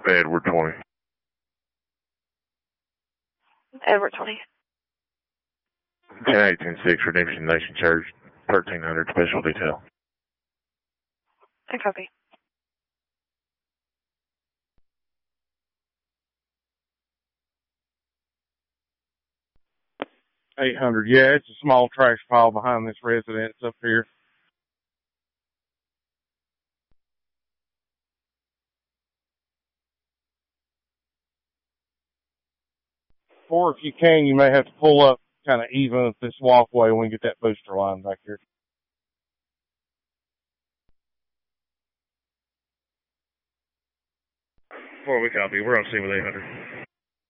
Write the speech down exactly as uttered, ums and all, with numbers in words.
Edward twenty. Edward twenty. ten eighteen six Redemption Nation Church, thirteen hundred special detail. I copy. eight hundred. Yeah, it's a small trash pile behind this residence up here. Or if you can, you may have to pull up kind of even with this walkway when we get that booster line back here. Well, we copy. We're on scene with eight hundred.